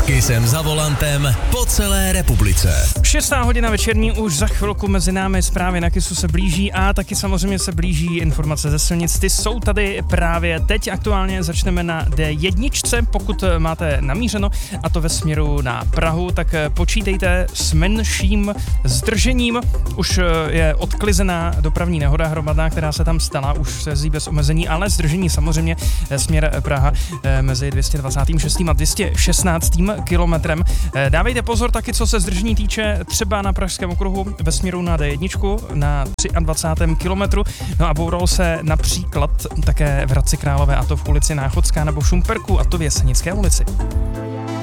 Kissem za volantem po celé republice. 6. hodina večerní už za chvilku mezi námi zprávy na Kissu se blíží a taky samozřejmě se blíží informace ze silnic. Ty jsou tady právě teď. Aktuálně začneme na D1, pokud máte namířeno, a to ve směru na Prahu, tak počítejte s menším zdržením. Už je odklizená dopravní nehoda hromadná, která se tam stala, už se jezdí bez omezení, ale zdržení samozřejmě směr Praha mezi 226. a 216. kilometrem. Dávejte pozor taky, co se zdržení týče, třeba na Pražském okruhu ve směru na D1 na 23. kilometru. No a boural se například také v Hradci Králové, a to v ulici Náchodská, nebo v Šumperku, a to v Jesenické ulici.